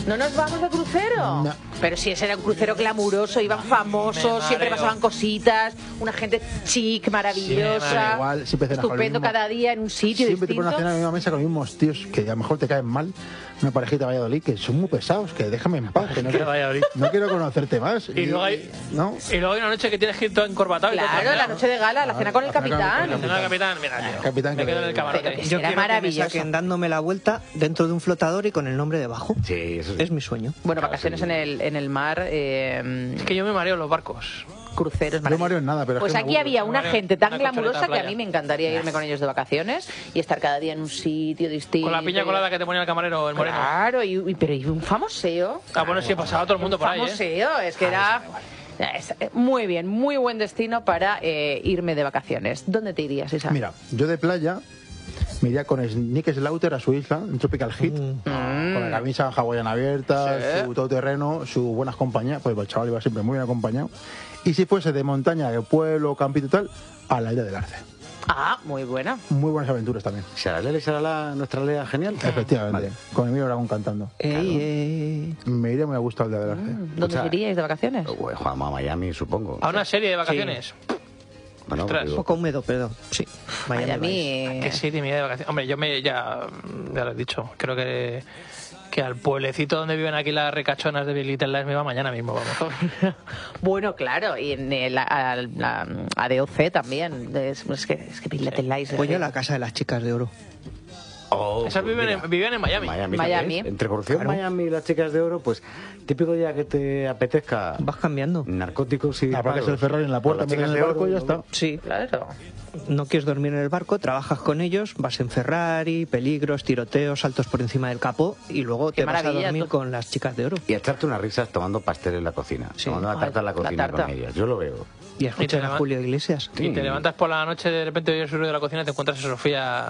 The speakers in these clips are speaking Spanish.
¿No nos vamos de crucero? No. Pero si ese era un crucero glamuroso, iban famosos, siempre pasaban cositas, una gente chic, maravillosa, igual, siempre cenas con el estupendo mismo. cada día en un sitio Siempre te distinto. ponen a cenar en la misma mesa con los mismos tíos que a lo mejor te caen mal. Una parejita de Valladolid que son muy pesados, que déjame en paz, que no, no quiero conocerte más. Y luego hay, ¿no? y luego hay una noche que tienes que ir todo encorbatado. y todo Claro, la trajeado. noche de gala, la cena con el capitán. La cena del capitán, mira, tío, Capitán, me quedo en el que- camarote. Pero que Yo será quiero que me maravilloso. saquen dándome la vuelta dentro de un flotador y con el nombre debajo. Sí, eso sí. Es mi sueño. Bueno, vacaciones en el mar, Es que yo me mareo en los barcos. cruceros, No mareo en nada, pero es pues que me aquí aburro. había una Mareo, gente tan una colchoneta glamurosa que a playa. mí me encantaría irme con ellos de vacaciones y estar cada día en un sitio distinto. Con la piña colada que te ponía el camarero, el moreno. Claro, pero y un famoseo. Ah, bueno, sí, pasaba todo el mundo por ahí, ¿eh? Famoseo, es que era... Muy bien, muy buen destino para irme de vacaciones. ¿Dónde te irías, Isa? Mira, yo de playa me iría con Nick Slaughter a su isla, en Tropical Heat, con la camisa hawaiana abierta, Sí. su todoterreno, sus buenas compañías, pues el chaval iba siempre muy bien acompañado. Y si fuese de montaña, de pueblo, campito y tal, a la isla del Arce. Ah, muy buena. Muy buenas aventuras también. ¿Será nuestra Lea genial? Efectivamente, Vale. con Emilio Aragón cantando. Me iría muy a gusto al de Arce. ¿Dónde O sea, iríais de vacaciones? Juanma, Miami, supongo. A una serie de vacaciones. Bueno, Ostras. Un digo, poco húmedo, perdón. Sí. Miami. ¿Qué serie me iría de vacaciones? Hombre, yo ya lo he dicho. Creo que al pueblecito donde viven aquí las recachonas de Big Little Lies me va mañana mismo, vamos. Bueno, claro, y en a DOC también. Es que Big Little Lies. Voy a la casa de las chicas de oro. oh, Esas pues mira, vivían en Miami. Miami. ¿ves? Entre corrupción, Miami y las chicas de oro, pues típico día que te apetezca Vas cambiando. narcóticos y Aparcas el Ferrari en la puerta, Con las metes en chicas el de barco y ya oro, está. Sí. Claro. No quieres dormir en el barco, trabajas con ellos, vas en Ferrari, peligros, tiroteos, saltos por encima del capó y luego Qué te vas a maravilla, dormir tú. con las chicas de oro. Y a echarte unas risas tomando pastel en la cocina. Sí. Tomando la tarta en la Ay, cocina la tarta. con ellas. Yo lo veo. Y escuchas leva- a Julio Iglesias. Y te levantas por la noche, de repente oyes el ruido de la cocina y te encuentras a Sofía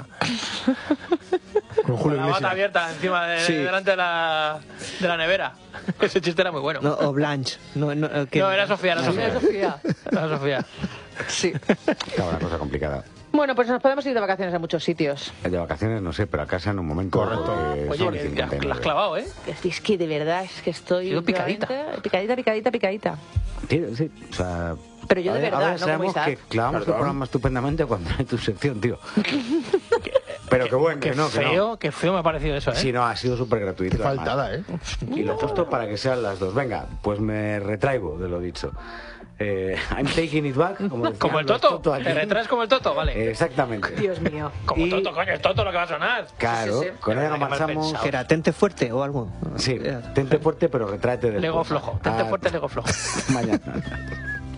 Con con Julio la bata Iglesias. abierta encima Sí. delante de la nevera. Ese chiste era muy bueno. No, o Blanche. No, No, era Sofía, era Sofía. Sofía. Era Sofía. Sí. Claro, una cosa complicada. Bueno, pues nos podemos ir de vacaciones a muchos sitios. De vacaciones, no sé, pero a casa en un momento. Correcto. porque Oye, son que 59. la has clavado, ¿eh? Es que de verdad es que estoy... Sido picadita. Picadita. Sí, o sea. Pero yo de a ver, verdad, ahora no como sabemos Isaac. que clavamos el programa estupendamente cuando hay tu sección, tío. Pero qué bueno, Qué que no, que no. feo, qué feo me ha parecido eso, ¿eh? Sí, no, ha sido súper gratuito. Qué además. faltada, ¿eh? Y lo justo para que sean las dos. Venga, pues me retraigo de lo dicho. I'm taking it back. Como, decían Como el los Toto. aquí. ¿Te retraes como el Toto? Vale. Exactamente. Dios mío. Como y- Toto, coño, es Toto lo que va a sonar. Claro, Sí, sí. con ella Qué mal marchamos. pensado. Que era tente fuerte o algo. Sí, tente fuerte, pero retráete del Lego flojo. Tente fuerte, Lego flojo. Mañana.